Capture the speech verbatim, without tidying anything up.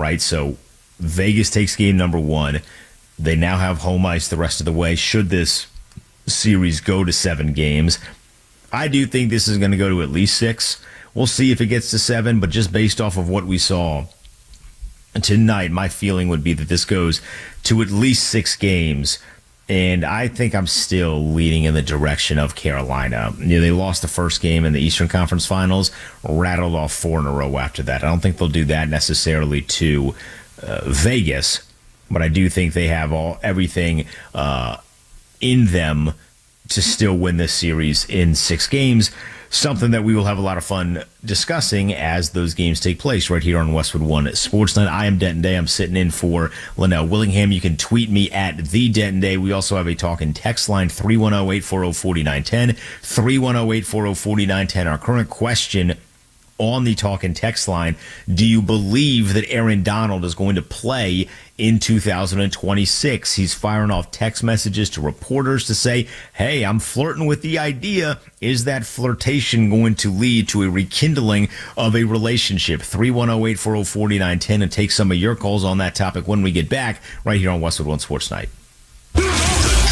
right? So Vegas takes game number one. They now have home ice the rest of the way. Should this series go to seven games, I do think this is going to go to at least six. We'll see if it gets to seven, but just based off of what we saw tonight, my feeling would be that this goes to at least six games. And I think I'm still leaning in the direction of Carolina. You know, they lost the first game in the Eastern Conference Finals, rattled off four in a row after that. I don't think they'll do that necessarily to uh, Vegas, but I do think they have all everything uh, in them to still win this series in six games. Something that we will have a lot of fun discussing as those games take place right here on Westwood One Sportsnet. I am Denton Day. I'm sitting in for Linnell Willingham. You can tweet me at the Denton Day. We also have a talk and text line, three one zero, eight four zero, four nine one zero, three one zero, eight four zero, four nine one zero. Our current question on the talk and text line: do you believe that Aaron Donald is going to play in two thousand twenty-six? He's firing off text messages to reporters to say, hey, I'm flirting with the idea. Is that flirtation going to lead to a rekindling of a relationship? three one zero, eight four zero, four nine one zero, and take some of your calls on that topic when we get back right here on Westwood One Sports Night.